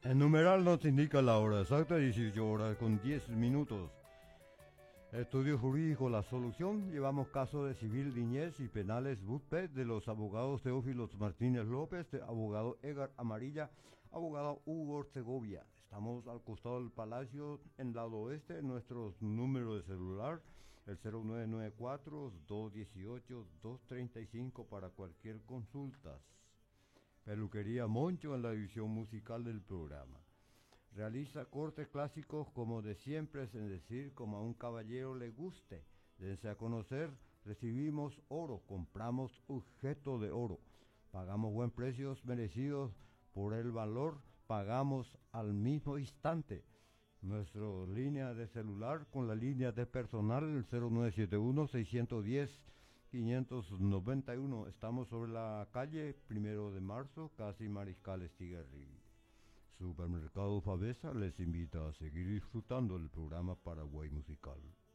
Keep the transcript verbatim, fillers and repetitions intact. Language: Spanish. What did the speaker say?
El numeral nos indica la hora exacta, dieciocho horas con diez minutos. Estudio Jurídico La Solución. Llevamos casos de civil, niñez y penales B U T P E de los abogados Teófilos Martínez López, de abogado Edgar Amarilla, abogado Hugo Segovia. Estamos al costado del Palacio, en lado oeste. Nuestros números de celular, el cero nueve nueve cuatro, dos uno ocho, dos tres cinco para cualquier consulta. Peluquería Moncho en la división musical del programa. Realiza cortes clásicos como de siempre, es decir, como a un caballero le guste. Dense a conocer, recibimos oro, compramos objeto de oro. Pagamos buen precios merecidos por el valor, pagamos al mismo instante. Nuestra línea de celular con la línea de personal, el cero nueve siete uno, seis uno cero, cinco nueve uno. Estamos sobre la calle Primero de Marzo, casi Mariscal Estigarribia. Supermercado Favesa les invita a seguir disfrutando del programa Paraguay Musical.